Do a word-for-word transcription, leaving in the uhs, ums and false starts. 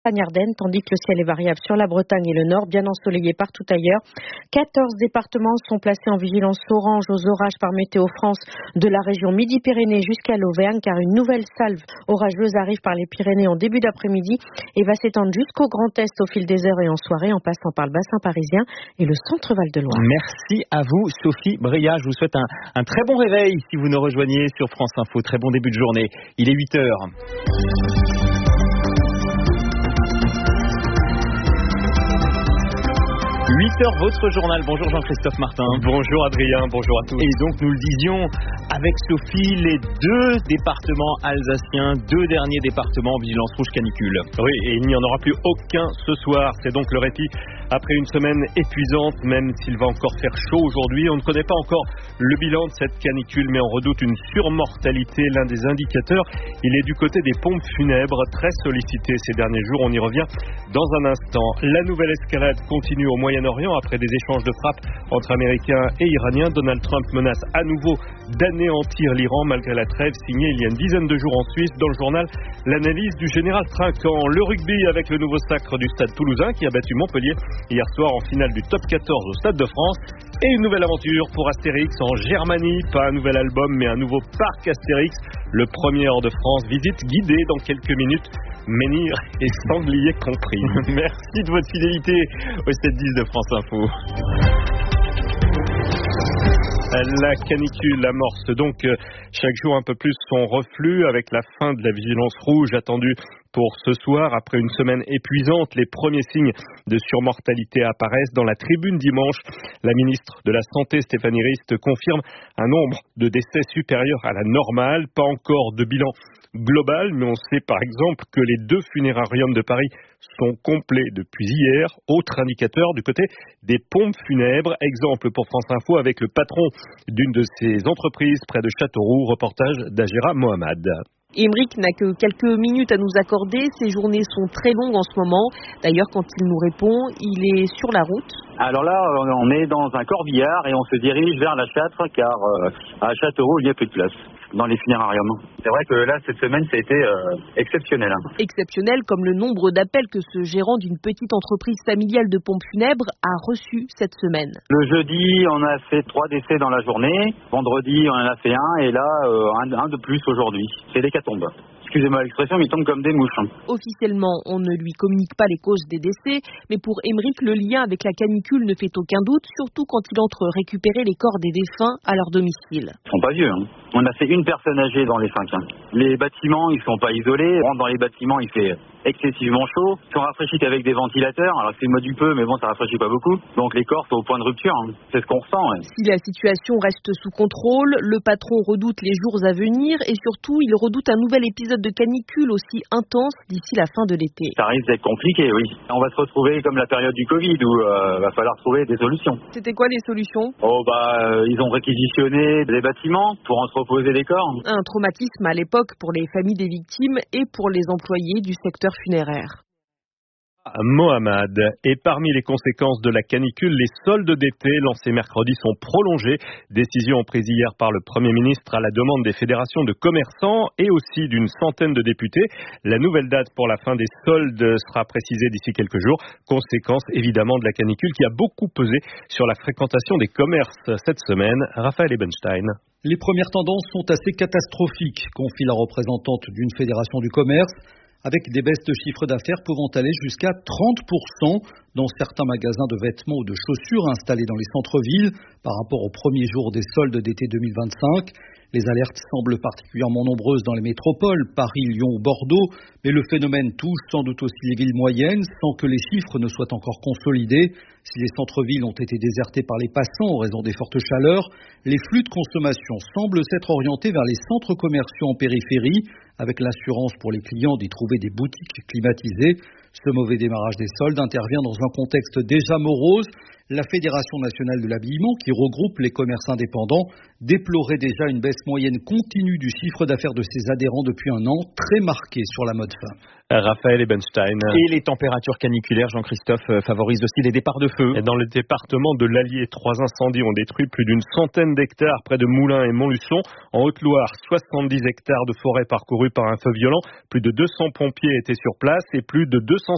Ardennes, tandis que le ciel est variable sur la Bretagne et le Nord, bien ensoleillé partout ailleurs. quatorze départements sont placés en vigilance orange aux orages par Météo France de la région Midi-Pyrénées jusqu'à l'Auvergne, car une nouvelle salve orageuse arrive par les Pyrénées en début d'après-midi et va s'étendre jusqu'au Grand Est au fil des heures et en soirée, en passant par le bassin parisien et le centre Val-de-Loire. Merci à vous, Sophie Bria. Je vous souhaite un, un très bon réveil si vous nous rejoignez sur France Info. Très bon début de journée. Il est huit heures. huit heures, votre journal. Bonjour Jean-Christophe Martin. Bonjour Adrien, bonjour à tous. Et donc nous le disions avec Sophie, les deux départements alsaciens, deux derniers départements en vigilance rouge canicule. Oui, et il n'y en aura plus aucun ce soir. C'est donc le répit après une semaine épuisante, même s'il va encore faire chaud aujourd'hui. On ne connaît pas encore le bilan de cette canicule, mais on redoute une surmortalité. L'un des indicateurs, il est du côté des pompes funèbres, très sollicitées ces derniers jours. On y revient dans un instant. La nouvelle escalade continue au Moyen-Orient après des échanges de frappes entre Américains et Iraniens. Donald Trump menace à nouveau d'anéantir l'Iran malgré la trêve signée il y a une dizaine de jours en Suisse. Dans le journal, l'analyse du général Trinquant. Le rugby avec le nouveau sacre du Stade Toulousain qui a battu Montpellier hier soir en finale du top quatorze au Stade de France. Et une nouvelle aventure pour Astérix en Germanie. Pas un nouvel album, mais un nouveau parc Astérix. Le premier hors de France. Visite guidée dans quelques minutes. Menhir et sanglier compris. Merci de votre fidélité au sept dix de France Info. La canicule amorce donc chaque jour un peu plus son reflux avec la fin de la vigilance rouge attendue pour ce soir. Après une semaine épuisante, les premiers signes de surmortalité apparaissent. Dans la tribune dimanche, la ministre de la Santé, Stéphanie Rist, confirme un nombre de décès supérieur à la normale. Pas encore de bilan global, mais on sait par exemple que les deux funérariums de Paris sont complets depuis hier. Autre indicateur du côté des pompes funèbres. Exemple pour France Info avec le patron d'une de ces entreprises près de Châteauroux. Reportage d'Agera Mohamed. Émeric n'a que quelques minutes à nous accorder. Ses journées sont très longues en ce moment. D'ailleurs, quand il nous répond, il est sur la route. Alors là, on est dans un corbillard et on se dirige vers la Châtre car euh, à Châteauroux, il n'y a plus de place dans les funérariums. C'est vrai que là, cette semaine, ça a été euh, exceptionnel. Hein. Exceptionnel comme le nombre d'appels que ce gérant d'une petite entreprise familiale de pompes funèbres a reçu cette semaine. Le jeudi, on a fait trois décès dans la journée. Vendredi, on en a fait un et là, euh, un, un de plus aujourd'hui. C'est l'hécatombe. Excusez-moi l'expression, mais il tombe comme des mouches. Officiellement, on ne lui communique pas les causes des décès, mais pour Émeric, le lien avec la canicule ne fait aucun doute, surtout quand il entre récupérer les corps des défunts à leur domicile. Ils sont pas vieux. Hein. On a fait une personne âgée dans les cinq. Hein. Les bâtiments, ils sont pas isolés. On rentre dans les bâtiments, il fait excessivement chaud. Ils sont rafraîchis qu'avec des ventilateurs. Alors c'est le mode du peu, mais bon, ça rafraîchit pas beaucoup. Donc les corps sont au point de rupture. Hein. C'est ce qu'on ressent. Ouais. Si la situation reste sous contrôle, le patron redoute les jours à venir et surtout, il redoute un nouvel épisode de canicule aussi intense d'ici la fin de l'été. Ça risque d'être compliqué, oui. On va se retrouver comme la période du Covid où il euh, va falloir trouver des solutions. C'était quoi les solutions ? Oh bah, euh, ils ont réquisitionné des bâtiments pour entreposer les corps. Un traumatisme à l'époque pour les familles des victimes et pour les employés du secteur funéraire. Mohamed. Et parmi les conséquences de la canicule, les soldes d'été lancés mercredi sont prolongés. Décision prise hier par le Premier ministre à la demande des fédérations de commerçants et aussi d'une centaine de députés. La nouvelle date pour la fin des soldes sera précisée d'ici quelques jours. Conséquence évidemment de la canicule qui a beaucoup pesé sur la fréquentation des commerces cette semaine. Raphaël Ebenstein. Les premières tendances sont assez catastrophiques, confie la représentante d'une fédération du commerce, avec des baisses de chiffre d'affaires pouvant aller jusqu'à trente pour cent dans certains magasins de vêtements ou de chaussures installés dans les centres-villes par rapport au premier jour des soldes d'été deux mille vingt-cinq. Les alertes semblent particulièrement nombreuses dans les métropoles, Paris, Lyon ou Bordeaux, mais le phénomène touche sans doute aussi les villes moyennes sans que les chiffres ne soient encore consolidés. Si les centres-villes ont été désertés par les passants en raison des fortes chaleurs, les flux de consommation semblent s'être orientés vers les centres commerciaux en périphérie, avec l'assurance pour les clients d'y trouver des boutiques climatisées. Ce mauvais démarrage des soldes intervient dans un contexte déjà morose. La Fédération nationale de l'habillement, qui regroupe les commerces indépendants, déplorait déjà une baisse moyenne continue du chiffre d'affaires de ses adhérents depuis un an, très marquée sur la mode femme. Raphaël Ebenstein. Et les températures caniculaires, Jean-Christophe, favorisent aussi les départs de feu. Et dans le département de l'Allier, trois incendies ont détruit plus d'une centaine d'hectares près de Moulins et Montluçon. En Haute-Loire, soixante-dix hectares de forêt parcourus par un feu violent. Plus de deux cents pompiers étaient sur place et plus de deux cent